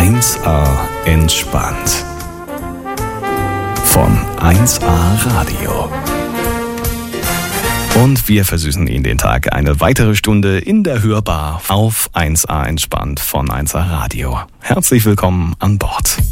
1A entspannt. Von 1A Radio. Und wir versüßen Ihnen den Tag eine weitere Stunde in der Hörbar auf 1A entspannt von 1A Radio. Herzlich willkommen an Bord.